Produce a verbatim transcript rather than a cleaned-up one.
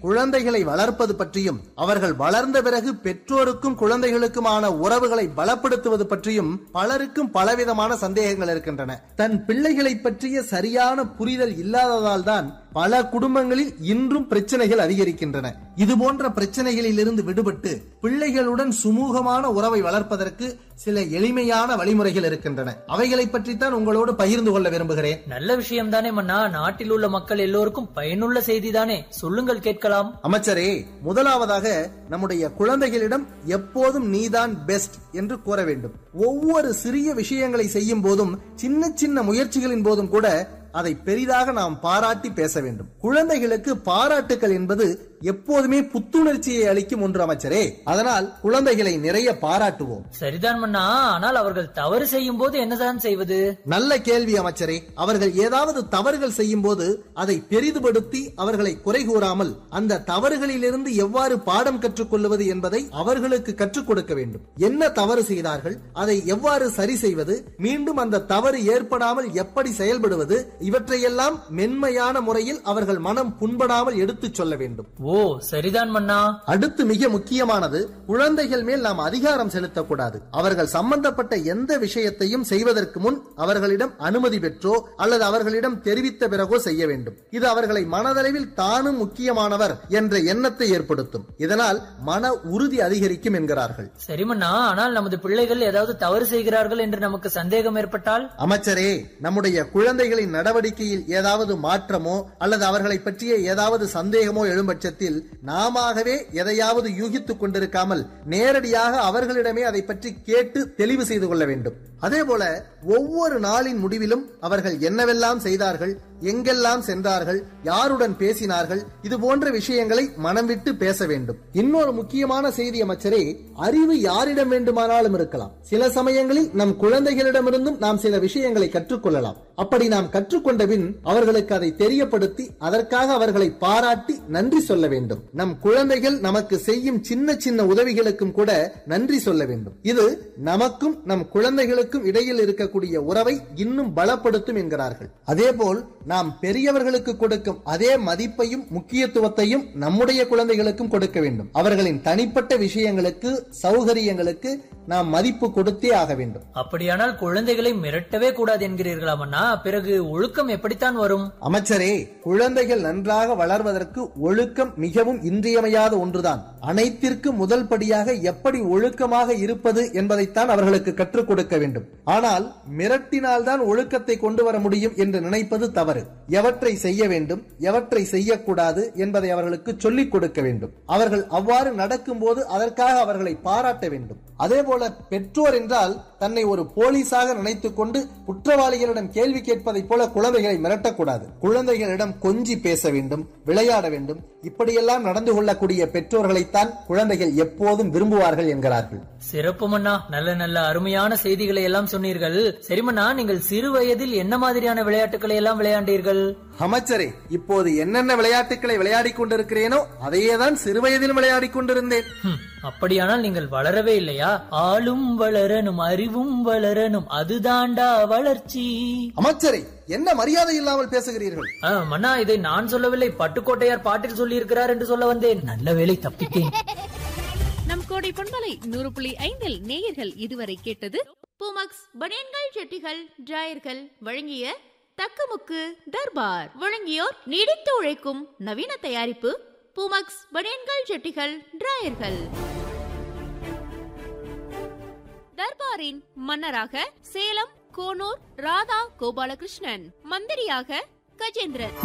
குழந்தைகளை வளர்ப்பது பற்றியும் அவர்கள் வளர்ந்த பிறகு பெற்றோருக்கும் குழந்தைகளுக்குமான உறவுகளை பலப்படுத்துவது பற்றியும் பலருக்கும் பலவிதமான சந்தேகங்கள் இருக்கின்றன. தன் பிள்ளைகளை பற்றிய சரியான புரிதல் இல்லாததால் தான் பல குடும்பங்களில் இன்றும் பிரச்சனைகள் அதிகரிக்கின்றன. இது போன்ற பிரச்சனைகளில் இருந்து விடுபட்டு பிள்ளைகளுடன் சுமூகமான உறவை வளர்ப்பதற்கு சில எளிமையான வழிமுறைகள் இருக்கின்றன. அவைகளை பற்றித்தான் உங்களோடு பகிர்ந்து கொள்ள விரும்புகிறேன். நல்ல விஷயம் தானே மன்னா. நாட்டில் உள்ள மக்கள் எல்லோருக்கும் பயனுள்ள செய்தி தானே. சொல்லுங்கள், கேட்கலாம். அமைச்சரே, முதலாவதாக நம்முடைய குழந்தைகளிடம் எப்போதும் நீதான் பெஸ்ட் என்று கூற வேண்டும். ஒவ்வொரு சிறிய விஷயங்களை செய்யும் போதும் சின்ன சின்ன முயற்சிகளின் போதும் கூட அதை பெரிதாக நாம் பாராட்டி பேச வேண்டும். குழந்தைகளுக்கு பாராட்டுக்கள் என்பது எப்போதுமே புத்துணர்ச்சியை அளிக்கும் ஒன்று அமைச்சரே. அதனால் குழந்தைகளை நிறைய பாராட்டுவோம். சரிதான் மன்னா. ஆனால் அவர்கள் தவறு செய்யும் போது என்னதான் செய்வது? நல்ல கேள்வி அமைச்சரே. அவர்கள் ஏதாவது தவறுகள் செய்யும் போது அதை பெரிதுபடுத்தி அவர்களை குறை கூறாமல் அந்த தவறுகளிலிருந்து எவ்வாறு பாடம் கற்றுக்கொள்வது என்பதை அவர்களுக்கு கற்றுக் கொடுக்க வேண்டும். என்ன தவறு செய்தார்கள், அதை எவ்வாறு சரி செய்வது, மீண்டும் அந்த தவறு ஏற்படாமல் எப்படி செயல்படுவது, இவற்றையெல்லாம் மென்மையான முறையில் அவர்கள் மனம் புண்படாமல் எடுத்துச் சொல்ல வேண்டும். ஓ, சரிதான் மன்னா. அடுத்து மிக முக்கியமானது, குழந்தைகள் மேல் நாம் அதிகாரம் செலுத்தக்கூடாது. அவர்கள் சம்பந்தப்பட்ட எந்த விஷயத்தையும் செய்வதற்கு முன் அவர்களிடம் அனுமதி பெற்றோ அல்லது அவர்களிடம் தெரிவித்த பிறகோ செய்ய வேண்டும். இது அவர்களை மனதளவில் தானும் முக்கியமானவர் என்ற எண்ணத்தை ஏற்படுத்தும். இதனால் மன உறுதி அதிகரிக்கும் என்கிறார்கள். சரி மன்னா. ஆனால் நமது பிள்ளைகள் ஏதாவது தவறு செய்கிறார்கள் என்று நமக்கு சந்தேகம் ஏற்பட்டால்? அமைச்சரே, நம்முடைய குழந்தைகளின் நடவடிக்கையில் ஏதாவது மாற்றமோ அல்லது அவர்களை பற்றிய ஏதாவது சந்தேகமோ எழும் பட்சத்தில் நாமவே எதையாவது யூகித்துக் கொண்டிருக்காமல் நேரடியாக அவர்களிடமே அதை பற்றி கேட்டு தெளிவு செய்து கொள்ள வேண்டும். அதேபோல ஒவ்வொரு நாளின் முடிவிலும் அவர்கள் என்னவெல்லாம் செய்தார்கள், எங்கெல்லாம் சென்றார்கள், யாருடன் பேசினார்கள், இது போன்ற விஷயங்களை மனம் விட்டு பேச வேண்டும். இன்னொரு முக்கியமான செய்தி அமைச்சரே, அறிவு யாரிடம் வேண்டுமானாலும் இருக்கலாம். சில சமயங்களில் நம் குழந்தைகளிடமிருந்தும் நாம் சில விஷயங்களை கற்றுக்கொள்ளலாம். அப்படி நாம் கற்றுக்கொண்ட பின் அவர்களுக்கு அதை தெரியப்படுத்தி அதற்காக அவர்களை பாராட்டி நன்றி சொல்ல வேண்டும். நம் குழந்தைகள் நமக்கு செய்யும் சின்ன சின்ன உதவிகளுக்கும் கூட நன்றி சொல்ல வேண்டும். இது நமக்கும் நம் குழந்தைகளுக்கும் இடையில் இருக்கக்கூடிய உறவை இன்னும் பலப்படுத்தும் என்கிறார்கள். அதேபோல் நாம் பெரியவர்களுக்கு கொடுக்கும் அதே மதிப்பையும் முக்கியத்துவத்தையும் நம்முடைய குழந்தைகளுக்கும் கொடுக்க வேண்டும். அவர்களின் தனிப்பட்ட விஷயங்களுக்கு, சௌகரியங்களுக்கு நாம் மதிப்பு கொடுத்தே ஆக வேண்டும். அப்படியானால் குழந்தைகளை மிரட்டவே கூடாது என்கிறீர்களா மன்னா? பிறகு ஒழுக்கம் எப்படித்தான் வரும்? அமைச்சரே, குழந்தைகள் நன்றாக வளர்வதற்கு ஒழுக்கம் மிகவும் இன்றியமையாத ஒன்றுதான். அனைத்திற்கு முதல் படியாக எப்படி ஒழுக்கமாக இருப்பது என்பதைத்தான் அவர்களுக்கு கற்றுக் கொடுக்க வேண்டும். ஆனால் மிரட்டினால் தான் ஒழுக்கத்தை கொண்டு வர முடியும் என்று நினைப்பது தவறு. எவற்றை செய்ய வேண்டும், எவற்றை செய்யக்கூடாது என்பதை அவர்களுக்கு சொல்லிக் கொடுக்க வேண்டும். அவர்கள் அவ்வாறு நடக்கும் போது அதற்காக அவர்களை பாராட்ட வேண்டும். அதேபோல பெற்றோர் என்றால் தன்னை ஒரு போலீஸாக நினைத்துக் கொண்டு குற்றவாளிகளிடம் கேள்வி கேட்பதை போல குழந்தைகளை மிரட்டக்கூடாது. குழந்தைகளிடம் கொஞ்சி பேச வேண்டும், விளையாட வேண்டும். இப்படியெல்லாம் நடந்து கொள்ளக்கூடிய பெற்றோர்களைத்தான் குழந்தைகள் எப்போதும் விரும்புவார்கள் என்கிறார்கள். சிறப்பு மன்னா. நல்ல நல்ல அருமையான செய்திகளை எல்லாம் சொன்னீர்கள். சரி மன்னா, நீங்கள் சிறு வயதில் என்ன மாதிரியான விளையாட்டுகளை எல்லாம் விளையாண்டீர்கள்? அமைச்சரே, இப்போது என்னென்ன விளையாட்டுகளை விளையாடி கொண்டிருக்கிறேனோ அதையேதான் சிறு வயதில் விளையாடி கொண்டிருந்தேன். அப்படியானால் நீங்கள் வளரவே இல்லையா? ஆளும் வளரணும், அறிவும் வளரணும், அதுதாண்டா வளர்ச்சி. அமைச்சரே, என்ன மரியாதை இல்லாமல் பேசுகிறீர்கள்? மன்னா, இதை நான் சொல்லவில்லை, பட்டுக்கோட்டையார் பாட்டில் சொல்லி இருக்கிறார் என்று சொல்ல வந்தேன். நல்ல வேளை தப்பித்தேன். நம் கோடை பண்பலை நூறு புள்ளி ஐந்தில் நேயர்கள் இதுவரை கேட்டது பூமக்ஸ் பனியன்கள், ஜட்டிகள், டிராயர்கள் வழங்கிய தக்கமுக்கு தர்பார். வழங்கியோர் நீடித்து உழைக்கும் நவீன தயாரிப்பு பூமக்ஸ் பனியன்கள், ஜட்டிகள், டிராயர்கள். தர்பாரின் மன்னராக சேலம் கோனூர் ராதா கோபாலகிருஷ்ணன், மந்திரியாக கஜேந்திரன்.